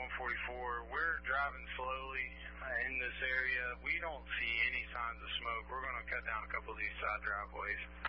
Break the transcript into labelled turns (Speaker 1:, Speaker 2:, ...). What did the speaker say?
Speaker 1: 144. We're driving slowly in this area. We don't see any signs of smoke. We're going to cut down a couple of these side driveways.